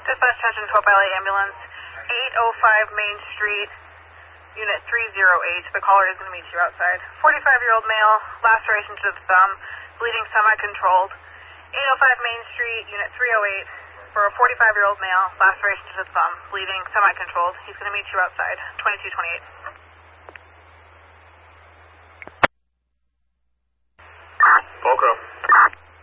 Dispatch attention to LA ambulance, 805 Main Street, unit 308. The caller is going to meet you outside. 45-year-old male, laceration to the thumb, bleeding semi-controlled. 805 Main Street, unit 308. For a 45-year-old male, laceration to the thumb, bleeding semi-controlled. He's going to meet you outside. 2228. Volco.